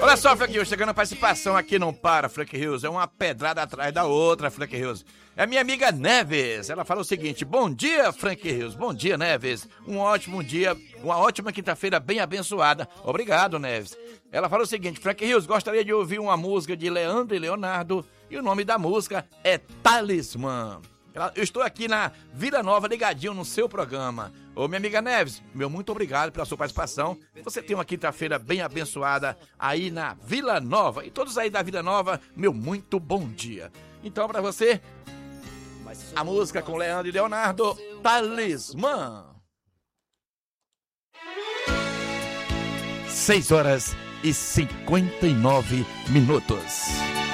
Olha só, Frank Hills, chegando a participação aqui, não para, Frank Hills, é uma pedrada atrás da outra, Frank Hills. É minha amiga Neves, ela fala o seguinte: bom dia, Frank Hills, bom dia, Neves, um ótimo dia, uma ótima quinta-feira bem abençoada. Obrigado, Neves. Ela fala o seguinte: Frank Hills, gostaria de ouvir uma música de Leandro e Leonardo, e o nome da música é Talismã. Eu estou aqui na Vila Nova, ligadinho no seu programa. Ô, minha amiga Neves, meu muito obrigado pela sua participação. Você tem uma quinta-feira bem abençoada aí na Vila Nova. E todos aí da Vila Nova, meu muito bom dia. Então, pra você, a música com Leandro e Leonardo, Talismã. 6 horas e 59 minutos.